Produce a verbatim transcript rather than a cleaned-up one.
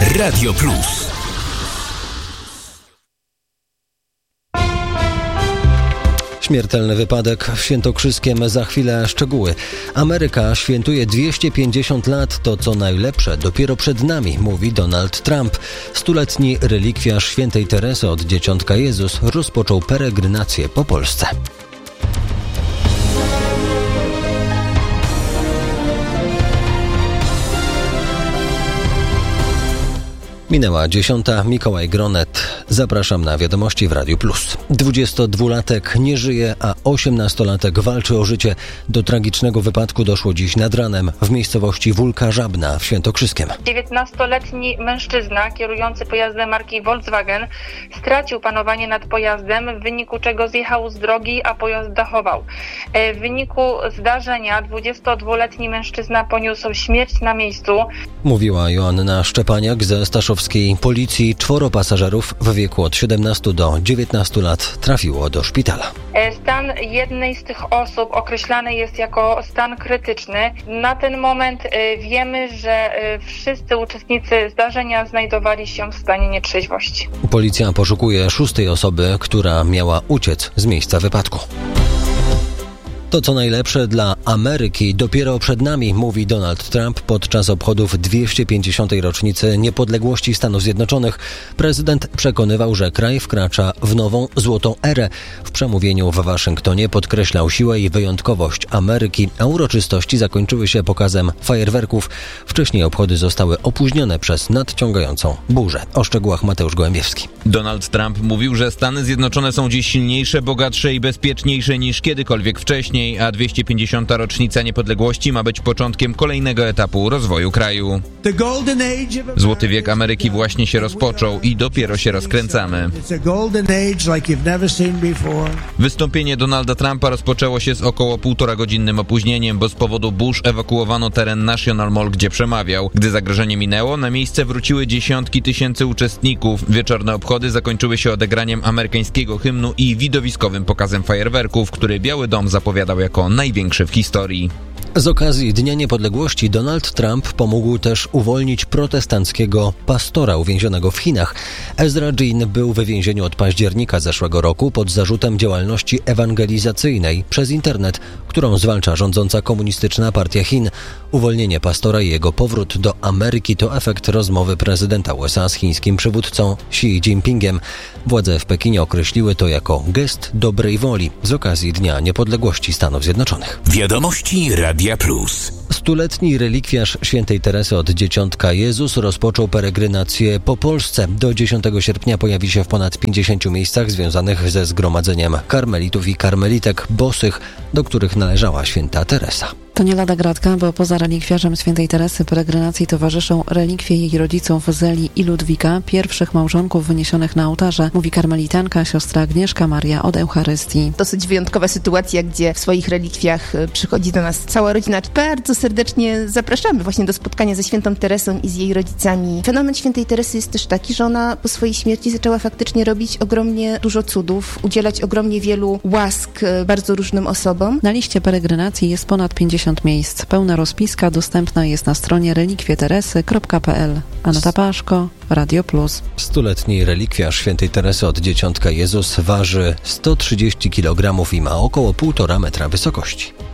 Radio Plus. Śmiertelny wypadek w Świętokrzyskiem, za chwilę szczegóły. Ameryka świętuje dwieście pięćdziesiąt lat, to co najlepsze dopiero przed nami, mówi Donald Trump. Stuletni relikwiarz świętej Teresy od Dzieciątka Jezus rozpoczął peregrinację po Polsce. Minęła dziesiąta, Mikołaj Gronet. Zapraszam na wiadomości w Radiu Plus. dwudziestodwulatek nie żyje, a osiemnastolatek walczy o życie. Do tragicznego wypadku doszło dziś nad ranem w miejscowości Wólka Żabna w Świętokrzyskiem. dziewiętnastoletni mężczyzna kierujący pojazdem marki Volkswagen stracił panowanie nad pojazdem, w wyniku czego zjechał z drogi, a pojazd dachował. W wyniku zdarzenia dwudziestodwuletni mężczyzna poniósł śmierć na miejscu. Mówiła Joanna Szczepaniak ze Staszowskiej Policji. Czworo pasażerów w wieku od siedemnastu do dziewiętnastu lat trafiło do szpitala. Stan jednej z tych osób określany jest jako stan krytyczny. Na ten moment wiemy, że wszyscy uczestnicy zdarzenia znajdowali się w stanie nietrzeźwości. Policja poszukuje szóstej osoby, która miała uciec z miejsca wypadku. To co najlepsze dla Ameryki dopiero przed nami, mówi Donald Trump podczas obchodów dwieście pięćdziesiątej rocznicy niepodległości Stanów Zjednoczonych. Prezydent przekonywał, że kraj wkracza w nową złotą erę. W przemówieniu w Waszyngtonie podkreślał siłę i wyjątkowość Ameryki, a uroczystości zakończyły się pokazem fajerwerków. Wcześniej obchody zostały opóźnione przez nadciągającą burzę. O szczegółach Mateusz Gołębiewski. Donald Trump mówił, że Stany Zjednoczone są dziś silniejsze, bogatsze i bezpieczniejsze niż kiedykolwiek wcześniej, a dwieście pięćdziesiąta rocznica niepodległości ma być początkiem kolejnego etapu rozwoju kraju. Złoty wiek Ameryki właśnie się rozpoczął i dopiero się rozkręcamy. Wystąpienie Donalda Trumpa rozpoczęło się z około półtora godzinnym opóźnieniem, bo z powodu burz ewakuowano teren National Mall, gdzie przemawiał. Gdy zagrożenie minęło, na miejsce wróciły dziesiątki tysięcy uczestników. Wieczorne obchody zakończyły się odegraniem amerykańskiego hymnu i widowiskowym pokazem fajerwerków, który Biały Dom zapowiadał jako największy w historii. Z okazji Dnia Niepodległości Donald Trump pomógł też uwolnić protestanckiego pastora uwięzionego w Chinach. Ezra Jean był w więzieniu od października zeszłego roku pod zarzutem działalności ewangelizacyjnej przez internet, którą zwalcza rządząca komunistyczna partia Chin. Uwolnienie pastora i jego powrót do Ameryki to efekt rozmowy prezydenta U S A z chińskim przywódcą Xi Jinpingiem. Władze w Pekinie określiły to jako gest dobrej woli z okazji Dnia Niepodległości Stanów Zjednoczonych. Wiadomości Radia Plus. Stuletni relikwiarz świętej Teresy od Dzieciątka Jezus rozpoczął peregrinację po Polsce. Do dziesiątego sierpnia pojawi się w ponad pięćdziesięciu miejscach związanych ze zgromadzeniem karmelitów i karmelitek bosych, do których należała święta Teresa. To nie lada gratka, bo poza relikwiarzem świętej Teresy peregrinacji towarzyszą relikwie jej rodziców Zeli i Ludwika, pierwszych małżonków wyniesionych na ołtarze, mówi karmelitanka siostra Agnieszka Maria od Eucharystii. Dosyć wyjątkowa sytuacja, gdzie w swoich relikwiach przychodzi do nas cała rodzina. Bardzo serdecznie zapraszamy właśnie do spotkania ze świętą Teresą i z jej rodzicami. Fenomen świętej Teresy jest też taki, że ona po swojej śmierci zaczęła faktycznie robić ogromnie dużo cudów, udzielać ogromnie wielu łask bardzo różnym osobom. Na liście peregrynacji jest ponad pięćdziesiąt miejsc. Pełna rozpiska dostępna jest na stronie relikwie-teresy kropka p l. Aneta Paszko, Radio Plus. Stuletni relikwiarz świętej Teresy od Dzieciątka Jezus waży sto trzydzieści kilogramów i ma około półtora metra wysokości.